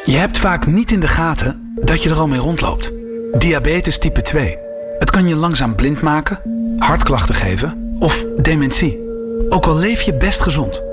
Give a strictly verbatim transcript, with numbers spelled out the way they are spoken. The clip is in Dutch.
Je hebt vaak niet in de gaten dat je er al mee rondloopt. Diabetes type twee. Het kan je langzaam blind maken, hartklachten geven of dementie. Ook al leef je best gezond.